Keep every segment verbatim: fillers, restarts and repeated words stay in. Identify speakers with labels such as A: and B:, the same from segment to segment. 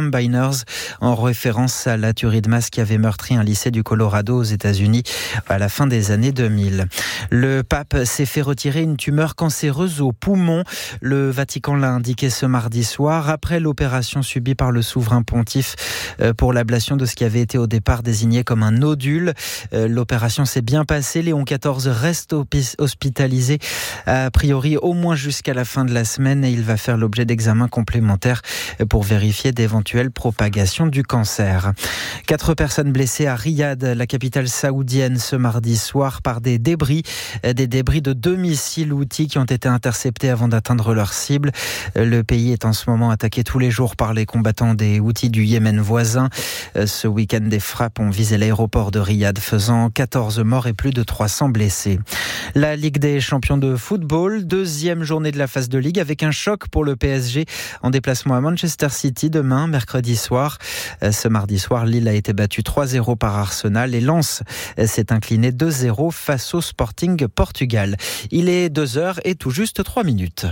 A: Combiners, en référence à la tuerie de masse qui avait meurtri un lycée du Colorado aux États-Unis à la fin des années deux mille. Le pape s'est fait retirer une tumeur cancéreuse au poumon. Le Vatican l'a indiqué ce mardi soir, après l'opération subie par le souverain pontife pour l'ablation de ce qui avait été au départ désigné comme un nodule. L'opération s'est bien passée. Léon quatorze reste hospitalisé, a priori au moins jusqu'à la fin de la semaine, et il va faire l'objet d'examens complémentaires pour vérifier d'éventuelles propagations du cancer. Quatre personnes blessées à Riyad, la capitale saoudienne, ce mardi soir par des débris, des débris de deux missiles Houthis qui ont été interceptés avant d'atteindre leur cible. Le pays est en ce moment attaqué tous les jours par les combattants des Houthis du Yémen voisin. Ce week-end, des frappes ont visé l'aéroport de Riyad, faisant quatorze morts et plus de trois cents blessés. La Ligue des champions de football, deuxième journée de la phase de Ligue avec un choc pour le P S G en déplacement à Manchester City demain, mercredi soir. Ce mardi soir, Lille a été battu trois zéro par Arsenal et Lens s'est incliné deux zéro face au Sporting Portugal. Il est deux heures et tout juste trois minutes.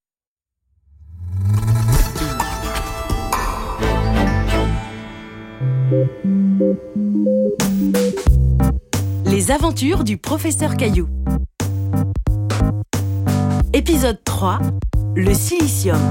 B: Les aventures du professeur Caillou. Épisode trois, le silicium.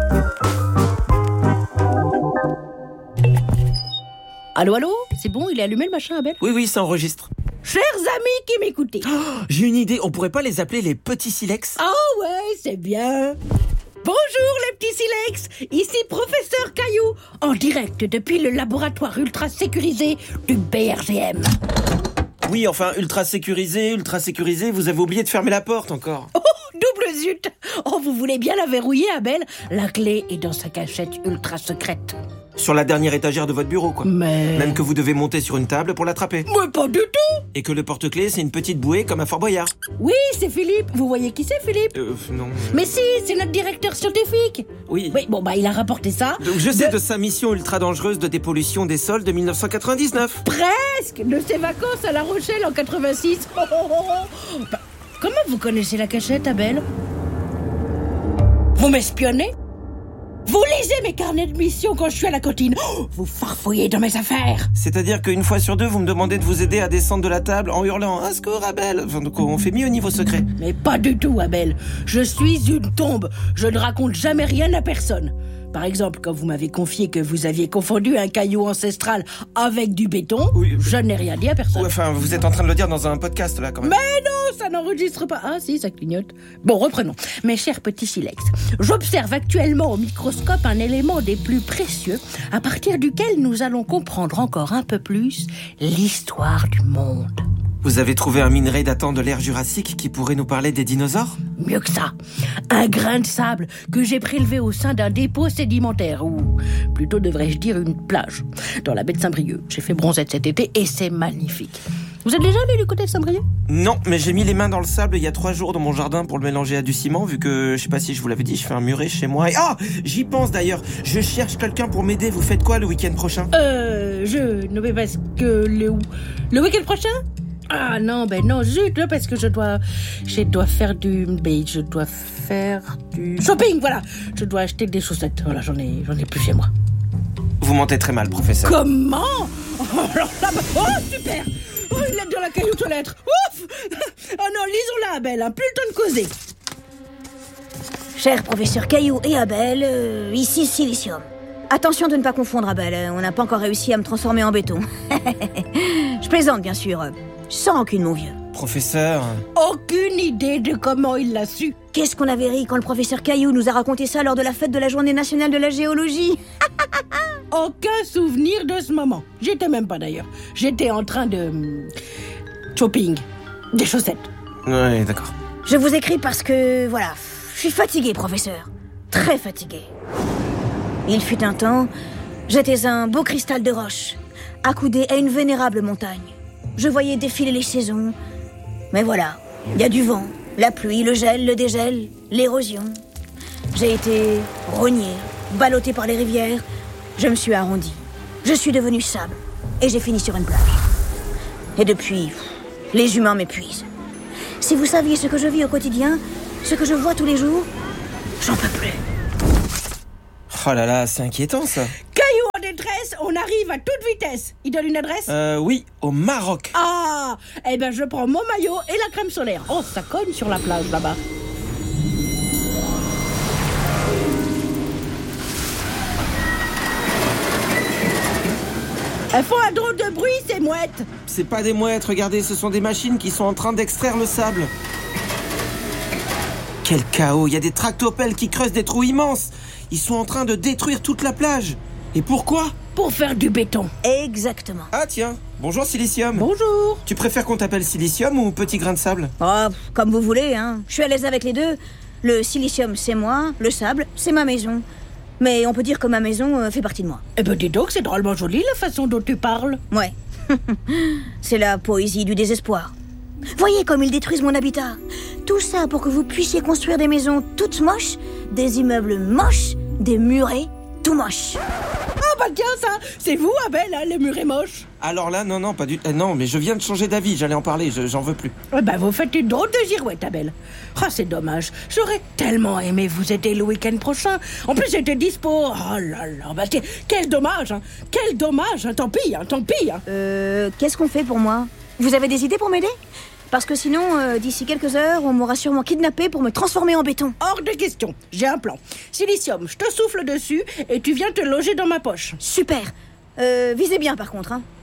C: Allô, allô, c'est bon, il est allumé le machin, Abel ?
D: Oui, oui, ça enregistre.
C: Chers amis qui m'écoutez.
D: Oh, j'ai une idée, on pourrait pas les appeler les petits silex ?
C: Ah ouais, c'est bien. Bonjour les petits silex, ici professeur Caillou, en direct depuis le laboratoire ultra sécurisé du B R G M.
D: Oui, enfin, ultra sécurisé, ultra sécurisé, vous avez oublié de fermer la porte encore.
C: Oh, double zut. Oh, vous voulez bien la verrouiller, Abel ? La clé est dans sa cachette ultra secrète.
D: Sur la dernière étagère de votre bureau, quoi.
C: Mais...
D: Même que vous devez monter sur une table pour l'attraper.
C: Mais pas du tout.
D: Et que le porte-clés, c'est une petite bouée comme à Fort Boyard.
C: Oui, c'est Philippe. Vous voyez qui c'est, Philippe ?
D: Euh, non...
C: Mais si, c'est notre directeur scientifique.
D: Oui.
C: Oui, bon, bah, il a rapporté ça.
D: Donc je sais
C: de...
D: de sa mission ultra dangereuse de dépollution des sols de dix-neuf cent quatre-vingt-dix-neuf.
C: Presque. De ses vacances à La Rochelle en quatre-vingt-six. Oh, oh, oh. Bah, comment vous connaissez la cachette, Abel ? Vous m'espionnez ? Vous lisez mes carnets de mission quand je suis à la cantine. Oh, vous farfouillez dans mes affaires.
D: C'est-à-dire qu'une fois sur deux, vous me demandez de vous aider à descendre de la table en hurlant « Un secours, Abel !» Enfin, donc on fait mieux au niveau secret.
C: Mais pas du tout, Abel. Je suis une tombe. Je ne raconte jamais rien à personne. Par exemple, quand vous m'avez confié que vous aviez confondu un caillou ancestral avec du béton, oui, je n'ai rien dit à personne.
D: Oui, enfin, vous êtes en train de le dire dans un podcast, là, quand même.
C: Mais non, ça n'enregistre pas. Ah si, ça clignote. Bon, reprenons. Mes chers petits silex, j'observe actuellement au microscope un élément des plus précieux à partir duquel nous allons comprendre encore un peu plus l'histoire du monde.
D: Vous avez trouvé un minerai datant de l'ère jurassique qui pourrait nous parler des dinosaures ?
C: Mieux que ça, un grain de sable que j'ai prélevé au sein d'un dépôt sédimentaire, ou plutôt devrais-je dire une plage, dans la baie de Saint-Brieuc. J'ai fait bronzette cet été et c'est magnifique. Vous êtes déjà allé du côté de Saint-Brieuc ?
D: Non, mais j'ai mis les mains dans le sable il y a trois jours dans mon jardin pour le mélanger à du ciment, vu que, je sais pas si je vous l'avais dit, je fais un muret chez moi. Et ah, j'y pense d'ailleurs, je cherche quelqu'un pour m'aider. Vous faites quoi le week-end prochain ?
C: Euh, je... Non mais parce que le... Le week-end prochain ? Ah non, ben non, zut, là, parce que je dois... Je dois faire du... Ben, je dois faire du... Shopping, voilà. Je dois acheter des chaussettes. Voilà, j'en ai, j'en ai plus chez moi.
D: Vous mentez très mal, professeur.
C: Comment ? Oh, alors là, oh, super. Oh, il est dans la cailloute aux lettres. Ouf. Oh non, lisons-la, Abel, hein, plus le temps de causer.
E: Cher professeur Caillou et Abel, euh, ici Silicium. Attention de ne pas confondre, Abel, on n'a pas encore réussi à me transformer en béton. Je plaisante, bien sûr. Sans aucune, mon vieux.
D: Professeur...
C: Aucune idée de comment il l'a su.
E: Qu'est-ce qu'on avait ri quand le professeur Caillou nous a raconté ça lors de la fête de la Journée nationale de la géologie.
C: Aucun souvenir de ce moment. J'étais même pas d'ailleurs. J'étais en train de... shopping. Des chaussettes.
D: Ouais, d'accord.
E: Je vous écris parce que, voilà, je suis fatigué, professeur. Très fatigué. Il fut un temps, j'étais un beau cristal de roche, accoudé à une vénérable montagne. Je voyais défiler les saisons. Mais voilà, il y a du vent, la pluie, le gel, le dégel, l'érosion. J'ai été rogné, ballotté par les rivières. Je me suis arrondi. Je suis devenu sable. Et j'ai fini sur une plage. Et depuis, les humains m'épuisent. Si vous saviez ce que je vis au quotidien, ce que je vois tous les jours, j'en peux plus.
D: Oh là là, c'est inquiétant ça.
C: Caillou en détresse, on arrive à toute vitesse. Il donne une adresse ?
D: Euh, oui, au Maroc.
C: Ah, eh ben je prends mon maillot et la crème solaire. Oh, ça cogne sur la plage là-bas. Elles font un drôle de bruit, ces mouettes.
D: C'est pas des mouettes, regardez, ce sont des machines qui sont en train d'extraire le sable. Quel chaos, il y a des tractopelles qui creusent des trous immenses. Ils sont en train de détruire toute la plage. Et pourquoi ?
C: Pour faire du béton.
E: Exactement.
D: Ah tiens, bonjour Silicium.
C: Bonjour.
D: Tu préfères qu'on t'appelle Silicium ou Petit Grain de Sable ?
E: Oh, comme vous voulez, hein. Je suis à l'aise avec les deux. Le silicium, c'est moi. Le sable, c'est ma maison. Mais on peut dire que ma maison euh, fait partie de moi.
C: Eh ben dis donc, c'est drôlement joli la façon dont tu parles.
E: Ouais. C'est la poésie du désespoir. Voyez comme ils détruisent mon habitat. Tout ça pour que vous puissiez construire des maisons toutes moches, des immeubles moches, des murets tout moches.
C: Ah bah tiens ça, c'est vous Abel, hein, les murets moches.
D: Alors là, non, non, pas du tout. Non, mais je viens de changer d'avis, j'allais en parler, je, j'en veux plus.
C: Eh ben vous faites une drôle de girouette Abel. Ah c'est dommage, j'aurais tellement aimé vous aider le week-end prochain. En plus j'étais dispo. Oh là là, bah, c'est... quel dommage, hein. Quel dommage, hein. Tant pis, hein, tant pis. Hein.
E: Euh, qu'est-ce qu'on fait pour moi ? Vous avez des idées pour m'aider ? Parce que sinon, euh, d'ici quelques heures, on m'aura sûrement kidnappé pour me transformer en béton.
C: Hors de question, j'ai un plan. Silicium, je te souffle dessus et tu viens te loger dans ma poche.
E: Super. Euh, visez bien par contre, hein.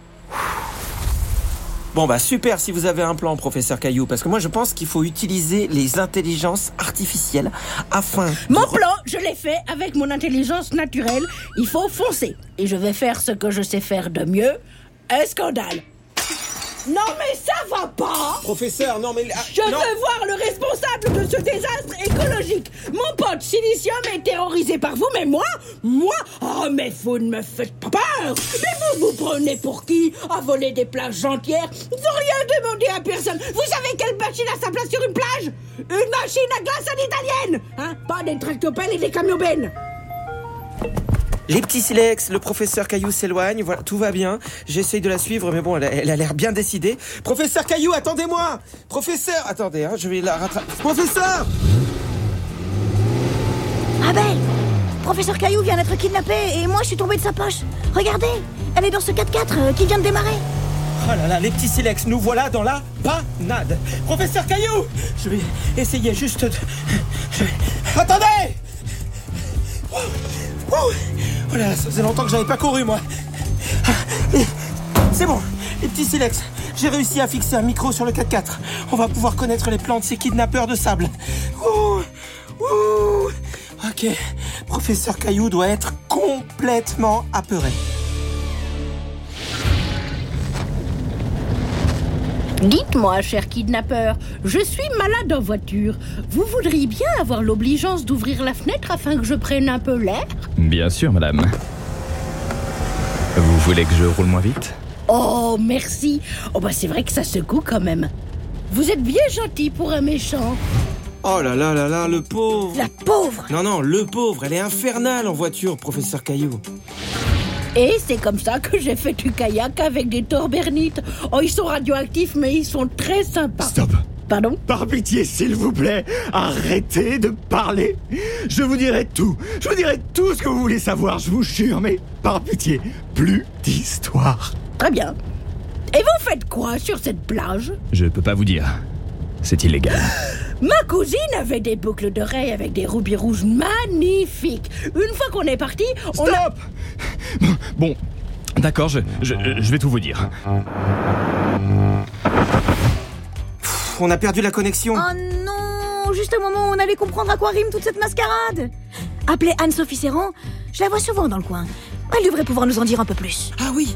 D: Bon bah super si vous avez un plan, professeur Caillou, parce que moi je pense qu'il faut utiliser les intelligences artificielles afin...
C: Mon
D: re...
C: plan, je l'ai fait avec mon intelligence naturelle. Il faut foncer. Et je vais faire ce que je sais faire de mieux. Un scandale. Non mais ça va pas.
D: Professeur, non mais... Ah,
C: Je
D: non.
C: veux voir le responsable de ce désastre écologique. Mon pote Silicium est terrorisé par vous, mais moi Moi Oh mais vous ne me faites pas peur. Mais vous vous prenez pour qui à voler des plages entières sans rien demander à personne. Vous savez quelle machine a sa place sur une plage? Une machine à glace à l'italienne, hein. Pas des tractopelles et des camions-bennes.
D: Les petits silex, le professeur Caillou s'éloigne, voilà, tout va bien. J'essaye de la suivre, mais bon, elle a, elle a l'air bien décidée. Professeur Caillou, attendez-moi. Professeur, attendez, hein, je vais la rattraper. Professeur!
E: Abel, professeur Caillou vient d'être kidnappé et moi je suis tombée de sa poche. Regardez, elle est dans ce quatre-quatre euh, qui vient de démarrer.
D: Oh là là, les petits silex, nous voilà dans la panade. Professeur Caillou, je vais essayer juste de... Je vais... Attendez! Oh, oh, oh là là, ça faisait longtemps que j'avais pas couru, moi. C'est bon, les petits silex, j'ai réussi à fixer un micro sur le quatre-quatre. On va pouvoir connaître les plans de ces kidnappeurs de sable. Ouh, ouh. Ok, professeur Caillou doit être complètement apeuré.
C: Dites-moi, cher kidnappeur, je suis malade en voiture. Vous voudriez bien avoir l'obligeance d'ouvrir la fenêtre afin que je prenne un peu l'air?
F: Bien sûr, madame. Vous voulez que je roule moins vite?
C: Oh, merci. Oh, bah c'est vrai que ça secoue quand même. Vous êtes bien gentil pour un méchant.
D: Oh là là là là, le pauvre.
E: La pauvre.
D: Non, non, le pauvre, elle est infernale en voiture, professeur Caillou.
C: Et c'est comme ça que j'ai fait du kayak avec des torbernites. Oh, ils sont radioactifs, mais ils sont très sympas.
G: Stop.
C: Pardon?
G: Par pitié, s'il vous plaît, arrêtez de parler. Je vous dirai tout. Je vous dirai tout ce que vous voulez savoir, je vous jure, mais par pitié, plus d'histoire.
C: Très bien. Et vous faites quoi sur cette plage?
F: Je peux pas vous dire. C'est illégal.
C: Ma cousine avait des boucles d'oreilles avec des rubis rouges magnifiques. Une fois qu'on est parti, on
F: Stop
C: a...
F: Bon, bon, d'accord, je, je, je vais tout vous dire.
D: Pff, on a perdu la connexion.
E: Oh non, juste au moment où on allait comprendre à quoi rime toute cette mascarade. Appelez Anne-Sophie Serran, je la vois souvent dans le coin. Elle devrait pouvoir nous en dire un peu plus.
D: Ah oui.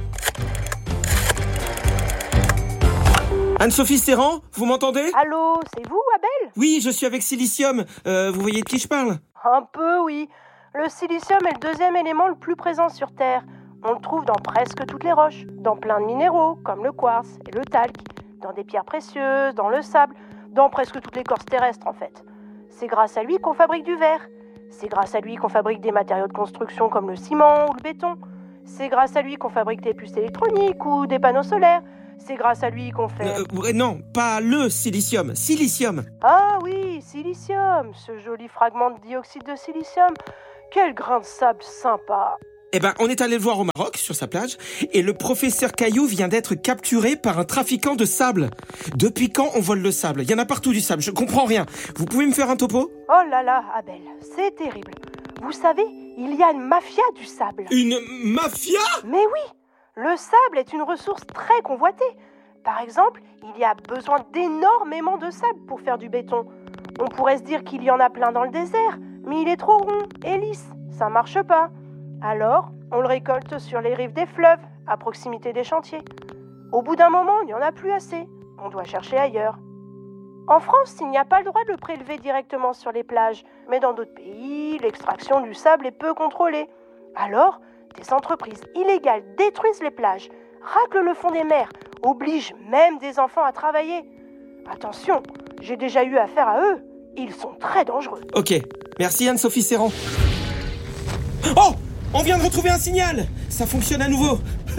D: Anne-Sophie Serran, vous m'entendez?
H: Allô, c'est vous, Abel?
D: Oui, je suis avec Silicium. Euh, vous voyez de qui je parle?
H: Un peu, oui. Le silicium est le deuxième élément le plus présent sur Terre. On le trouve dans presque toutes les roches, dans plein de minéraux, comme le quartz et le talc, dans des pierres précieuses, dans le sable, dans presque toute l'écorce terrestre, en fait. C'est grâce à lui qu'on fabrique du verre. C'est grâce à lui qu'on fabrique des matériaux de construction comme le ciment ou le béton. C'est grâce à lui qu'on fabrique des puces électroniques ou des panneaux solaires. C'est grâce à lui qu'on fait...
D: Euh, non, pas le silicium, silicium.
H: Ah oui, silicium, ce joli fragment de dioxyde de silicium. Quel grain de sable sympa.
D: Eh ben, on est allé le voir au Maroc, sur sa plage, et le professeur Caillou vient d'être capturé par un trafiquant de sable. Depuis quand on vole le sable ? Il y en a partout du sable, je comprends rien. Vous pouvez me faire un topo ?
H: Oh là là, Abel, c'est terrible. Vous savez, il y a une mafia du sable.
D: Une mafia ?
H: Mais oui, le sable est une ressource très convoitée. Par exemple, il y a besoin d'énormément de sable pour faire du béton. On pourrait se dire qu'il y en a plein dans le désert, mais il est trop rond et lisse, ça marche pas. Alors, on le récolte sur les rives des fleuves, à proximité des chantiers. Au bout d'un moment, il n'y en a plus assez. On doit chercher ailleurs. En France, il n'y a pas le droit de le prélever directement sur les plages. Mais dans d'autres pays, l'extraction du sable est peu contrôlée. Alors, des entreprises illégales détruisent les plages, raclent le fond des mers, obligent même des enfants à travailler. Attention, j'ai déjà eu affaire à eux. Ils sont très dangereux.
D: Ok, merci Anne-Sophie Serran. Oh ! On vient de retrouver un signal. Ça fonctionne à nouveau.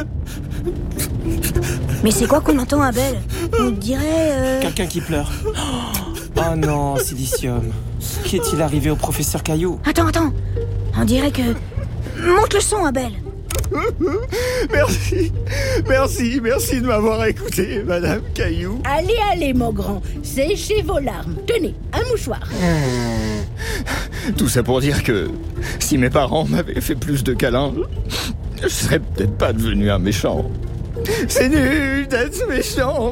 E: Mais c'est quoi qu'on entend, Abel ? On dirait... Euh...
D: Quelqu'un qui pleure. Oh non, Silicium. Qu'est-il arrivé au professeur Caillou ?
E: Attends, attends. On dirait que... Monte le son, Abel.
G: Merci, merci, merci de m'avoir écouté, Madame Caillou.
C: Allez, allez, mon grand, séchez vos larmes. Tenez, un mouchoir.
G: Tout ça pour dire que si mes parents m'avaient fait plus de câlins, je serais peut-être pas devenu un méchant. C'est nul d'être méchant.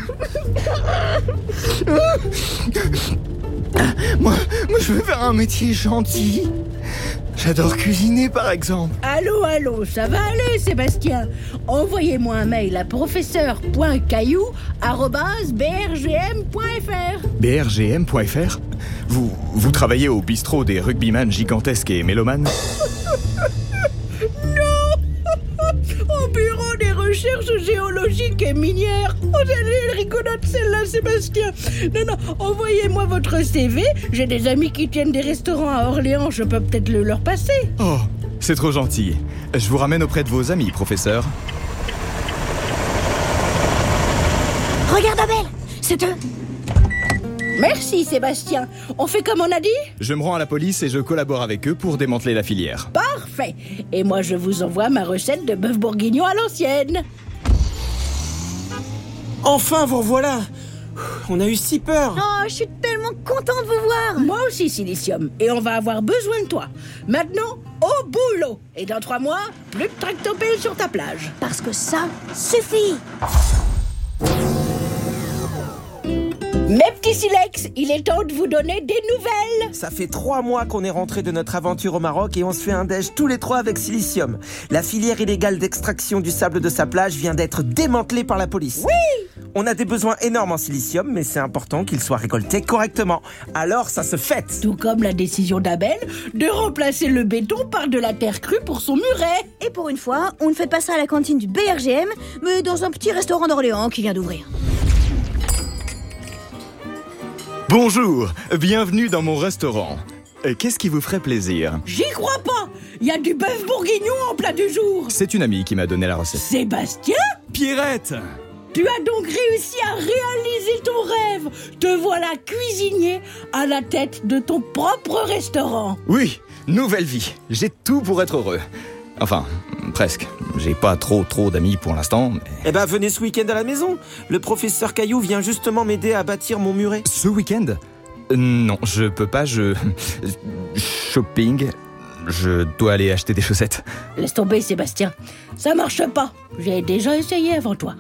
G: moi, moi, je veux faire un métier gentil. J'adore cuisiner, par exemple.
C: Allô, allô, ça va aller, Sébastien. Envoyez-moi un mail à professeur point caillou arobase b r g m point f r.
G: b r g m point f r ? Vous, vous travaillez au bistrot des rugbyman gigantesques et mélomanes ?
C: Au bureau des recherches géologiques et minières. Oh, elle est rigolote celle-là, Sébastien. Non, non, envoyez-moi votre C V. J'ai des amis qui tiennent des restaurants à Orléans, je peux peut-être le leur passer.
F: Oh, c'est trop gentil. Je vous ramène auprès de vos amis, professeur.
E: Regarde, Abel, c'est eux.
C: Merci, Sébastien. On fait comme on a dit ?
F: Je me rends à la police et je collabore avec eux pour démanteler la filière.
C: Parfait. Et moi, je vous envoie ma recette de bœuf bourguignon à l'ancienne.
D: Enfin, vous revoilà. On a eu si peur.
E: Oh, je suis tellement contente de vous voir.
C: Moi aussi, Silicium. Et on va avoir besoin de toi. Maintenant, au boulot. Et dans trois mois, plus de tractopelle sur ta plage.
E: Parce que ça suffit.
C: Mes petits silex, il est temps de vous donner des nouvelles.
D: Ça fait trois mois qu'on est rentré de notre aventure au Maroc et on se fait un déj tous les trois avec Silicium. La filière illégale d'extraction du sable de sa plage vient d'être démantelée par la police.
C: Oui.
D: On a des besoins énormes en silicium, mais c'est important qu'il soit récolté correctement. Alors ça se fête.
C: Tout comme la décision d'Abel de remplacer le béton par de la terre crue pour son muret.
E: Et pour une fois, on ne fait pas ça à la cantine du B R G M, mais dans un petit restaurant d'Orléans qui vient d'ouvrir.
F: Bonjour, bienvenue dans mon restaurant. Qu'est-ce qui vous ferait plaisir ?
C: J'y crois pas. Il y a du bœuf bourguignon en plat du jour.
F: C'est une amie qui m'a donné la recette.
C: Sébastien ?
F: Pierrette !
C: Tu as donc réussi à réaliser ton rêve. Te voilà cuisinier à la tête de ton propre restaurant.
F: Oui, nouvelle vie. J'ai tout pour être heureux. Enfin, presque. J'ai pas trop trop d'amis pour l'instant, mais...
D: Eh ben, venez ce week-end à la maison. Le professeur Caillou vient justement m'aider à bâtir mon muret.
F: Ce week-end ? euh, Non, je peux pas, je... Shopping... Je dois aller acheter des chaussettes.
C: Laisse tomber, Sébastien. Ça marche pas. J'ai déjà essayé avant toi.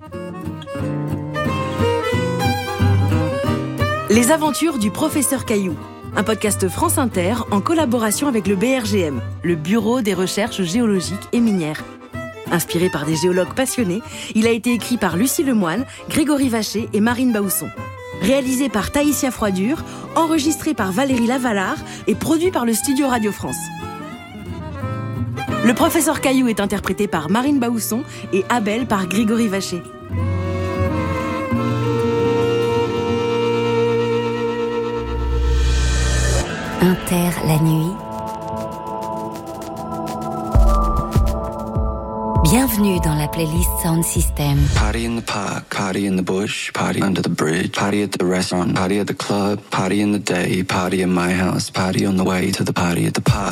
B: Les aventures du professeur Caillou. Un podcast France Inter en collaboration avec le B R G M, le Bureau des recherches géologiques et minières. Inspiré par des géologues passionnés, il a été écrit par Lucie Lemoine, Grégory Vacher et Marine Baousson. Réalisé par Taïsia Froidure, enregistré par Valérie Lavalard et produit par le Studio Radio France. Le professeur Caillou est interprété par Marine Baousson et Abel par Grégory Vacher.
I: Inter la nuit. Bienvenue dans la playlist Sound System.
J: Party in the park, party in the bush, party under the bridge, party at the restaurant, party at the club, party in the day, party in my house, party on the way to the party at the park.